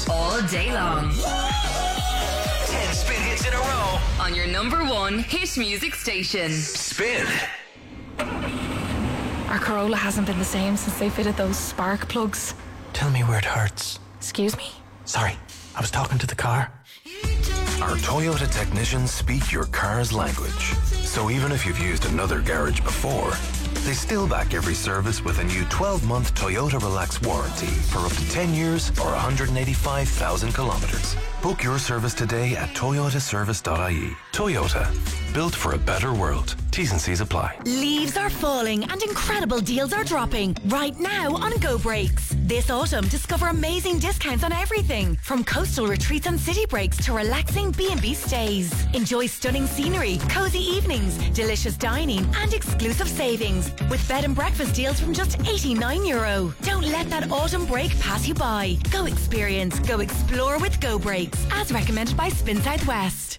all day long. 10 Spin hits in a row on your number one hit music station. Spin. Our Corolla hasn't been the same since they fitted those spark plugs. Tell me where it hurts. Excuse me? Sorry, I was talking to the car. Our Toyota technicians speak your car's language. So even if you've used another garage before, they still back every service with a new 12-month Toyota Relax warranty for up to 10 years or 185,000 kilometres. Book your service today at toyotaservice.ie. Toyota, built for a better world. T's and C's apply. Leaves are falling and incredible deals are dropping right now on Go Breaks. This autumn, discover amazing discounts on everything from coastal retreats and city breaks to relaxing B&B stays. Enjoy stunning scenery, cozy evenings, delicious dining and exclusive savings with bed and breakfast deals from just €89. Don't let that autumn break pass you by. Go experience, go explore with Go Breaks, as recommended by Spin Southwest.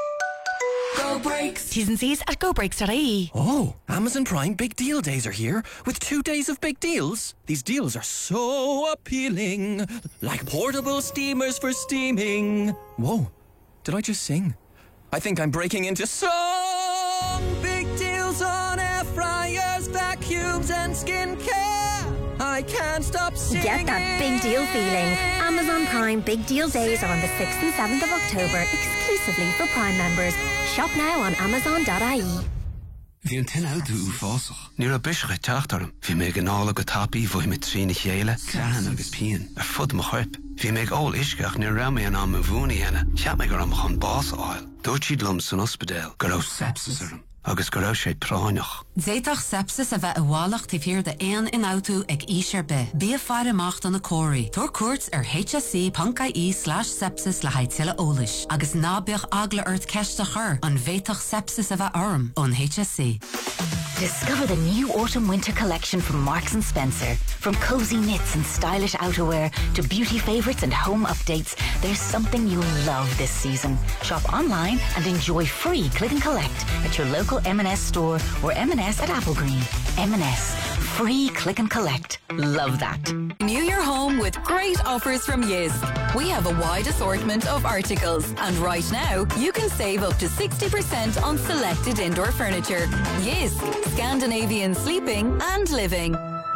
Go Breaks. T's and C's at gobreaks.ie. Oh, Amazon Prime Big Deal Days are here with 2 days of big deals. These deals are so appealing, like portable steamers for steaming. Whoa, did I just sing? I think I'm breaking into song. Big deals on air fryers, vacuums and skincare. I can't stop singing. Get that big deal feeling. Amazon Prime Big Deal Days are on the 6th and 7th of October, exclusively for Prime members. Shop now on Amazon.ie. Bhí an tin áú fásach. Ní a bische teachtarm. Bhí mé gnála go tapí bhfuil mit trína chéile, cean agus pían. Fud mo chuip. Bhí mé ól isceach ní raimi an am a bhúni hena. Ceap mé gur am chun bás áil. Dúirt siad lum san ospidéal, gur ó sepsis arm. Agus go raibh sé práineach. Zéitach sepsis a bheith bhálaach tí fíor de éan in autú ag ísir be. Bí a fear amacht an na cóirí. Tuair cuairt ar hsc.ie/sepsis le haid tuile ólis. Agus nábíoch agla ort ceiste chur an bhéitach sepsis a bheith orm on HSC. Discover the new autumn-winter collection from Marks & Spencer. From cozy knits and stylish outerwear to beauty favourites and home updates, there's something you'll love this season. Shop online and enjoy free click and collect at your local M&S store or M&S at Applegreen. M&S. Free click and collect. Love that. New your home with great offers from Jysk. We have a wide assortment of articles, and right now you can save up to 60% on selected indoor furniture. Jysk, Scandinavian sleeping and living.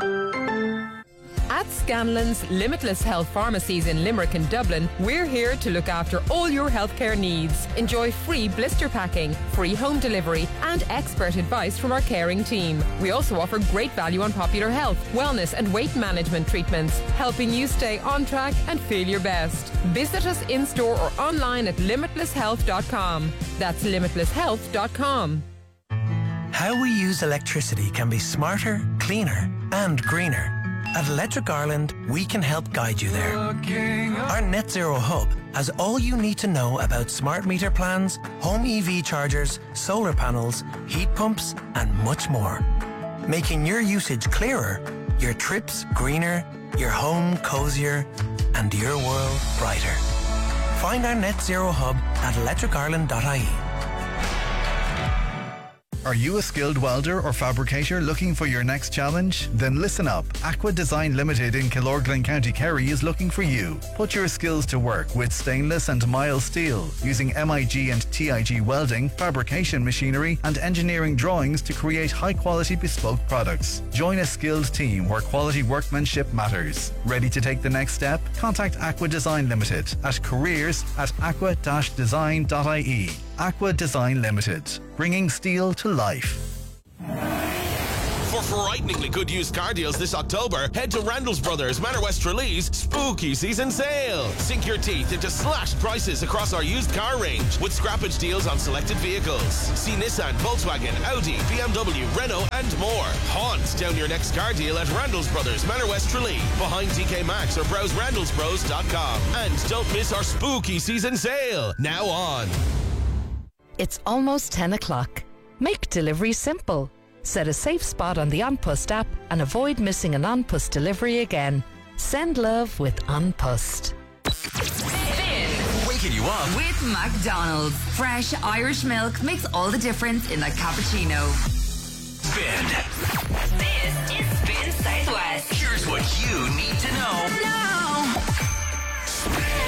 At Scanlon's Limitless Health Pharmacies in Limerick and Dublin, we're here to look after all your healthcare needs. Enjoy free blister packing, free home delivery, and expert advice from our caring team. We also offer great value on popular health, wellness, and weight management treatments, helping you stay on track and feel your best. Visit us in store or online at limitlesshealth.com. That's limitlesshealth.com. How we use electricity can be smarter, cleaner, and greener. At Electric Ireland, we can help guide you there. Our Net Zero Hub has all you need to know about smart meter plans, home EV chargers, solar panels, heat pumps, and much more. Making your usage clearer, your trips greener, your home cozier, and your world brighter. Find our Net Zero Hub at electricireland.ie. Are you a skilled welder or fabricator looking for your next challenge? Then listen up. Aqua Design Limited in Killorglin, County Kerry is looking for you. Put your skills to work with stainless and mild steel using MIG and TIG welding, fabrication machinery and engineering drawings to create high-quality bespoke products. Join a skilled team where quality workmanship matters. Ready to take the next step? Contact Aqua Design Limited at careers@aqua-design.ie. Aqua Design Limited, bringing steel to life. For frighteningly good used car deals this October, head to Randall's Brothers, Manor West Tralee's Spooky Season Sale. Sink your teeth into slashed prices across our used car range with scrappage deals on selected vehicles. See Nissan, Volkswagen, Audi, BMW, Renault and more. Haunt down your next car deal at Randall's Brothers, Manor West Tralee, behind TK Maxx or browse randallsbros.com. And don't miss our Spooky Season Sale. Now on. It's almost 10 o'clock. Make delivery simple. Set a safe spot on the An Post app and avoid missing an An Post delivery again. Send love with An Post. Waking you up with McDonald's. Fresh Irish milk makes all the difference in a cappuccino. Spin. This is Spin Southwest. Here's what you need to know. Now. Spin.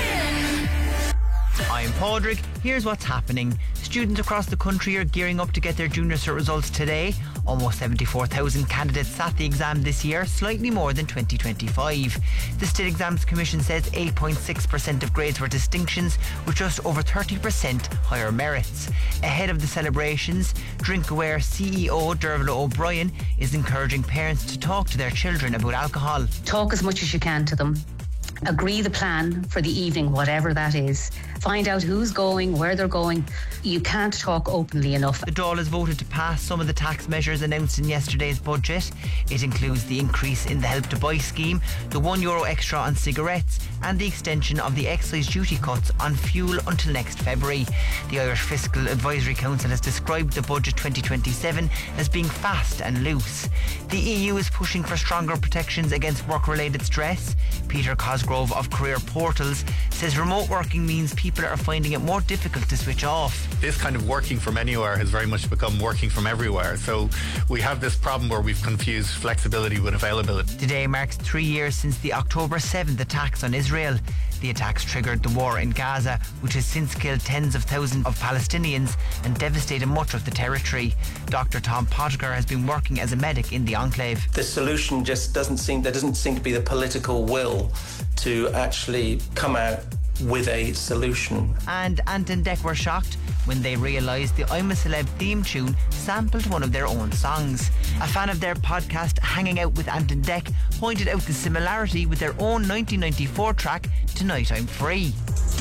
Padraig, here's what's happening. Students across the country are gearing up to get their junior cert results today. Almost 74,000 candidates sat the exam this year, slightly more than 2025. The State Exams Commission says 8.6% of grades were distinctions, with just over 30% higher merits. Ahead of the celebrations, DrinkAware CEO Dervla O'Brien is encouraging parents to talk to their children about alcohol. Talk as much as you can to them. Agree the plan for the evening, whatever that is. Find out who's going, where they're going. You can't talk openly enough. The Dáil has voted to pass some of the tax measures announced in yesterday's budget. It includes the increase in the Help to Buy scheme, the €1 extra on cigarettes, and the extension of the excise duty cuts on fuel until next February. The Irish Fiscal Advisory Council has described the budget 2027 as being fast and loose. The EU is pushing for stronger protections against work-related stress. Peter Cosgrove of Career Portals says remote working means people are finding it more difficult to switch off. This kind of working from anywhere has very much become working from everywhere. So we have this problem where we've confused flexibility with availability. Today marks 3 years since the October 7th attacks on Israel. The attacks triggered the war in Gaza, which has since killed tens of thousands of Palestinians and devastated much of the territory. Dr. Tom Pottinger has been working as a medic in the enclave. The solution just doesn't seem to be the political will to actually come out with a solution. And Ant and Dec were shocked when they realised the I'm a Celeb theme tune sampled one of their own songs. A fan of their podcast Hanging Out with Ant and Dec pointed out the similarity with their own 1994 track Tonight I'm Free.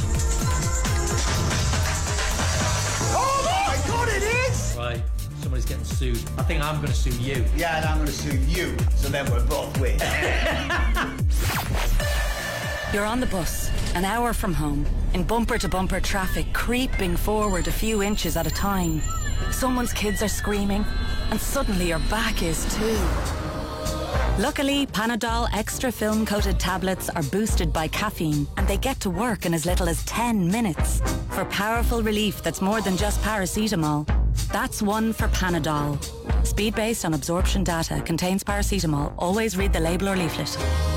Oh my God, it is! Right, somebody's getting sued. I think I'm going to sue you. Yeah, and I'm going to sue you, so then we're both win. You're on the bus, an hour from home, in bumper-to-bumper traffic, creeping forward a few inches at a time. Someone's kids are screaming, and suddenly your back is too. Luckily, Panadol Extra Film-Coated tablets are boosted by caffeine, and they get to work in as little as 10 minutes. For powerful relief that's more than just paracetamol. That's one for Panadol. Speed based on absorption data, contains paracetamol. Always read the label or leaflet.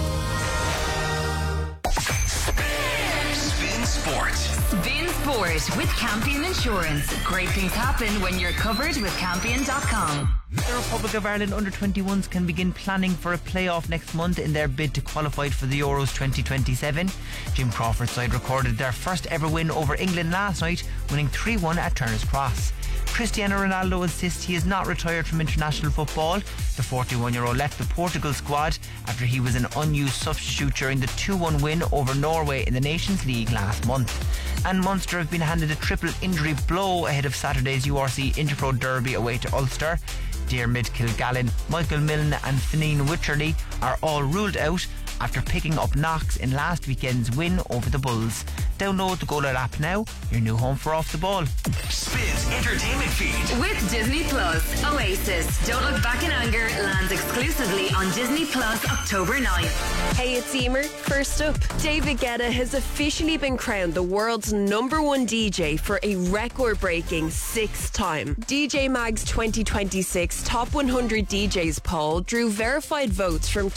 Spin Sport with Campion Insurance. Great things happen when you're covered with Campion.com. The Republic of Ireland under-21s can begin planning for a play-off next month in their bid to qualify for the Euros 2027. Jim Crawford's side recorded their first ever win over England last night, winning 3-1 at Turner's Cross. Cristiano Ronaldo insists he is not retired from international football. The 41-year-old left the Portugal squad after he was an unused substitute during the 2-1 win over Norway in the Nations League last month. And Munster have been handed a triple injury blow ahead of Saturday's URC Interpro Derby away to Ulster. Diarmid Kilgallen, Michael Milne and Fineen Wycherley are all ruled out after picking up knocks in last weekend's win over the Bulls. Download the Goal app now, your new home for Off the Ball. Spins Entertainment Feed. With Disney Plus, Oasis, Don't Look Back in Anger lands exclusively on Disney Plus October 9th. Hey, it's Emer. First up, David Guetta has officially been crowned the world's #1 DJ for a record-breaking 6th time. DJ Mag's 2026 Top 100 DJs poll drew verified votes from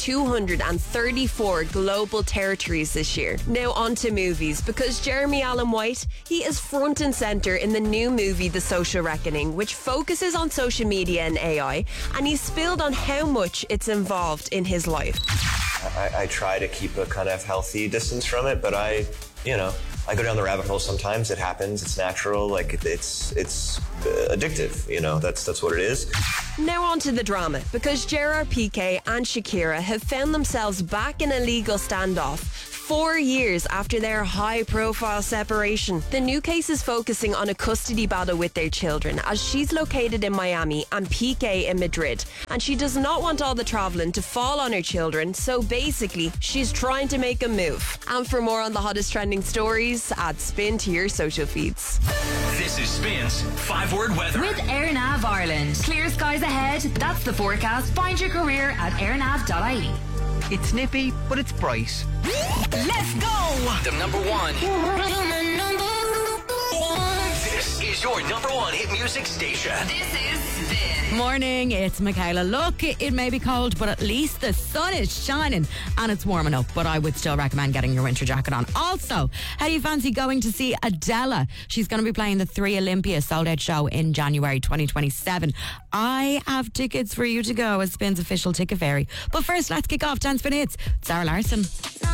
234 global territories this year. Now on to movies, because Jeremy Allen White, he is front and centre in the new movie The Social Reckoning, which focuses on social media and AI, and he's spilled on how much it's involved in his life. I try to keep a kind of healthy distance from it, but I go down the rabbit hole sometimes. It happens. It's natural. Like it's addictive. That's what it is. Now on to the drama, because Gerard Piqué and Shakira have found themselves back in a legal standoff 4 years after their high-profile separation. The new case is focusing on a custody battle with their children, as she's located in Miami and Piqué in Madrid, and she does not want all the travelling to fall on her children, so basically she's trying to make a move. And for more on the hottest trending stories, add Spin to your social feeds. This is Spin's 5-word weather. With AirNav Ireland. Clear skies ahead. That's the forecast. Find your career at airnav.ie. It's nippy, but it's bright. Let's go! The #1. This is your number one hit music station. This is Spin. Morning, it's Michaela. Look, it may be cold, but at least the sun is shining and it's warming up. But I would still recommend getting your winter jacket on. Also, how do you fancy going to see Adele? She's going to be playing the 3 Olympia sold-out show in January 2027. I have tickets for you to go as Spin's official ticket fairy. But first, let's kick off 10 Spin Hits. Sarah Larson.